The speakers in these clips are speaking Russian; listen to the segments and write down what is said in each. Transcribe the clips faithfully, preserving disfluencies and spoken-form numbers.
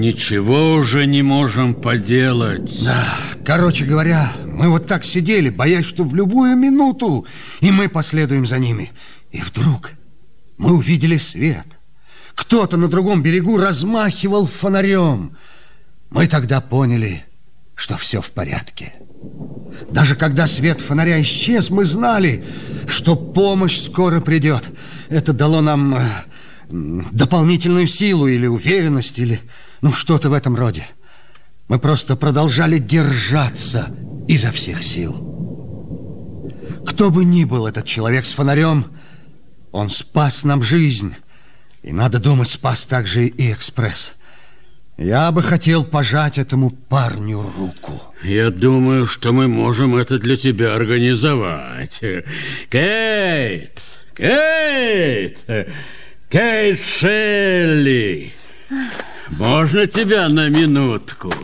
ничего уже не можем поделать. Да, короче говоря, мы вот так сидели, боясь, что в любую минуту и мы последуем за ними. И вдруг мы увидели свет. Кто-то на другом берегу размахивал фонарем. Мы тогда поняли, что все в порядке. Даже когда свет фонаря исчез, мы знали, что помощь скоро придет. Это дало нам э, дополнительную силу или уверенность, или ну что-то в этом роде. Мы просто продолжали держаться изо всех сил. Кто бы ни был этот человек с фонарем, он спас нам жизнь. И, надо думать, спас также и экспресс. Я бы хотел пожать этому парню руку. Я думаю, что мы можем это для тебя организовать. Кейт! Кейт! Кейт Шелли! Можно тебя на минутку?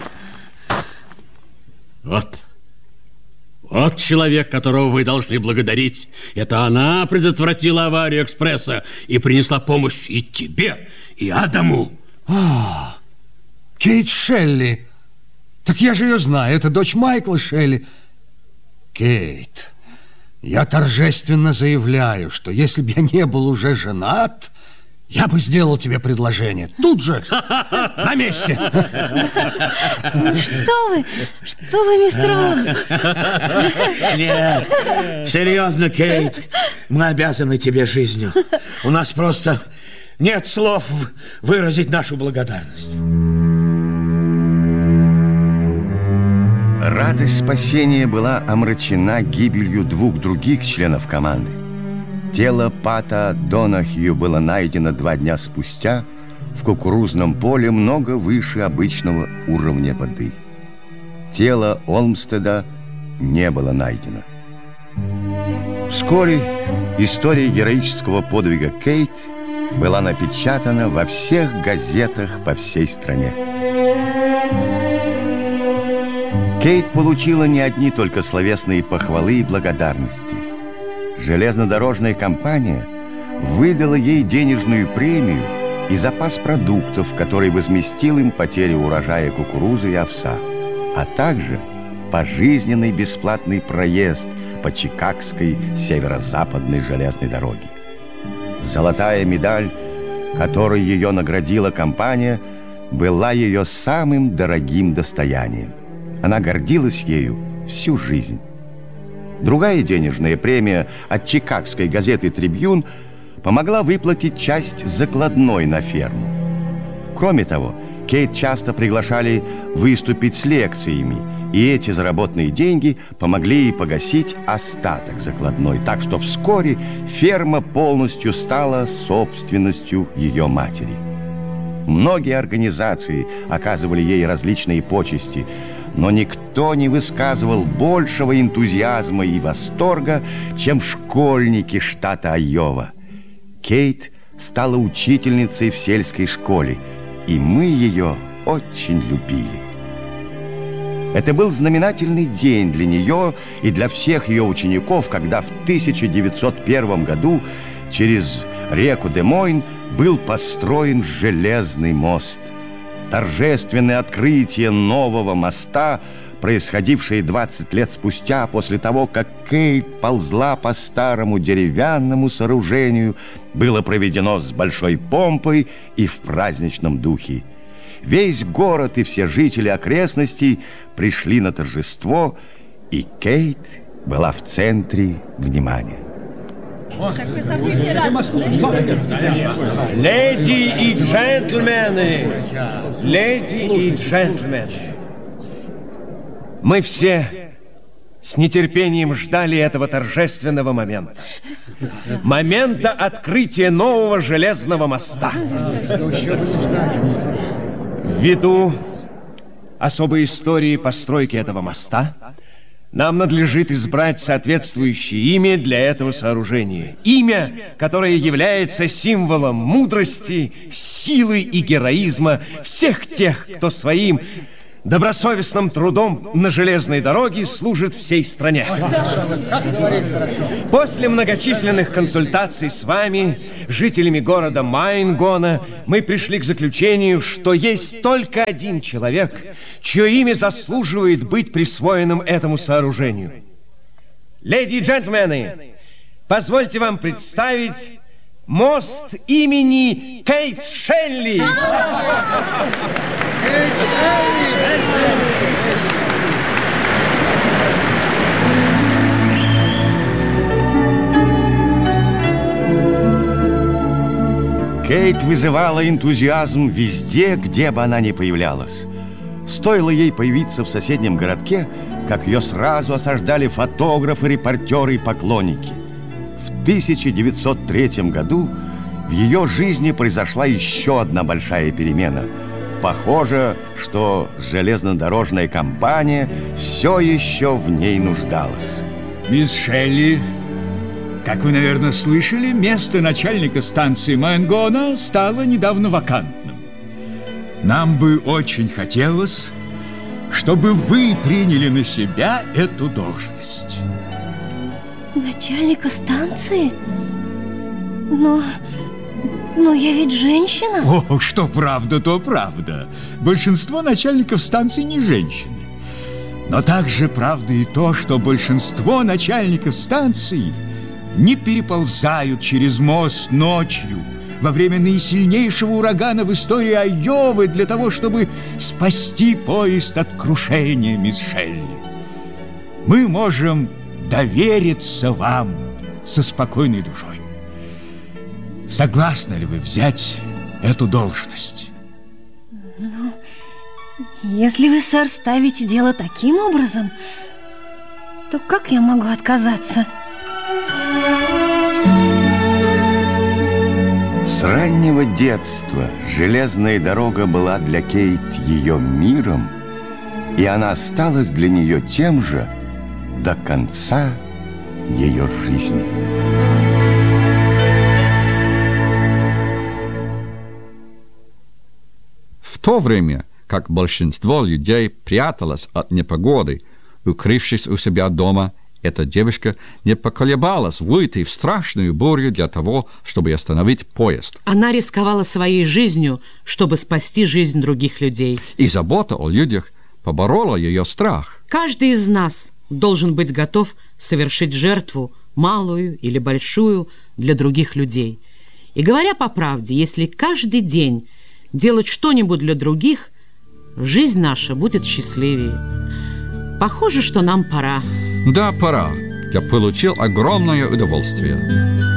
Вот. Вот человек, которого вы должны благодарить. Это она предотвратила аварию экспресса и принесла помощь и тебе, и Адаму. А, Кейт Шелли. Так я же ее знаю, это дочь Майкла Шелли. Кейт, я торжественно заявляю, что если бы я не был уже женат, я бы сделал тебе предложение. Тут же, на месте. Что вы? Что вы, мистер Холмс? Нет, серьезно, Кейт, мы обязаны тебе жизнью. У нас просто нет слов выразить нашу благодарность. Радость спасения была омрачена гибелью двух других членов команды. Тело Пата Донахью было найдено два дня спустя в кукурузном поле много выше обычного уровня воды. Тело Олмстеда не было найдено. Вскоре история героического подвига Кейт была напечатана во всех газетах по всей стране. Кейт получила не одни только словесные похвалы и благодарности. Железнодорожная компания выдала ей денежную премию и запас продуктов, который возместил им потери урожая кукурузы и овса, а также пожизненный бесплатный проезд по Чикагской северо-западной железной дороге. Золотая медаль, которой ее наградила компания, была ее самым дорогим достоянием. Она гордилась ею всю жизнь. Другая денежная премия от чикагской газеты «Трибьюн» помогла выплатить часть закладной на ферму. Кроме того, Кейт часто приглашали выступить с лекциями, и эти заработанные деньги помогли ей погасить остаток закладной, так что вскоре ферма полностью стала собственностью ее матери. Многие организации оказывали ей различные почести, но никто не высказывал большего энтузиазма и восторга, чем школьники штата Айова. Кейт стала учительницей в сельской школе, и мы ее очень любили. Это был знаменательный день для нее и для всех ее учеников, когда в тысяча девятьсот первом году через реку Де-Мойн был построен железный мост. Торжественное открытие нового моста, происходившее двадцать лет спустя, после того, как Кейт ползла по старому деревянному сооружению, было проведено с большой помпой и в праздничном духе. Весь город и все жители окрестностей пришли на торжество, и Кейт была в центре внимания. Леди и джентльмены, леди и джентльмены, мы все с нетерпением ждали этого торжественного момента. Момента открытия нового железного моста. Ввиду особой истории постройки этого моста, нам надлежит избрать соответствующее имя для этого сооружения. Имя, которое является символом мудрости, силы и героизма всех тех, кто своим добросовестным трудом на железной дороге служит всей стране. После многочисленных консультаций с вами, жителями города Майнгона, мы пришли к заключению, что есть только один человек, чье имя заслуживает быть присвоенным этому сооружению. Леди и джентльмены, позвольте вам представить мост имени Кейт Шелли. Кейт вызывала энтузиазм везде, где бы она ни появлялась. Стоило ей появиться в соседнем городке, как ее сразу осаждали фотографы, репортеры и поклонники. В тысяча девятьсот третьем году в ее жизни произошла еще одна большая перемена. Похоже, что железнодорожная компания все еще в ней нуждалась. Мисс Шелли, как вы, наверное, слышали, место начальника станции Майнгона стало недавно вакантным. Нам бы очень хотелось, чтобы вы приняли на себя эту должность. Начальника станции? Но... но я ведь женщина. О, что правда, то правда. Большинство начальников станций не женщины. Но также правда и то, что большинство начальников станций не переползают через мост ночью во время наисильнейшего урагана в истории Айовы для того, чтобы спасти поезд от крушения, мисс Шелли. Мы можем довериться вам со спокойной душой. Согласны ли вы взять эту должность? Ну, если вы, сэр, ставите дело таким образом, то как я могу отказаться? С раннего детства железная дорога была для Кейт ее миром, и она осталась для нее тем же до конца ее жизни. В то время, как большинство людей пряталось от непогоды, укрывшись у себя дома, эта девушка не поколебалась выйти в страшную бурю для того, чтобы остановить поезд. Она рисковала своей жизнью, чтобы спасти жизнь других людей. И забота о людях поборола ее страх. Каждый из нас должен быть готов совершить жертву, малую или большую, для других людей. И говоря по правде, если каждый день делать что-нибудь для других, жизнь наша будет счастливее. Похоже, что нам пора. Да, пора. Я получил огромное удовольствие.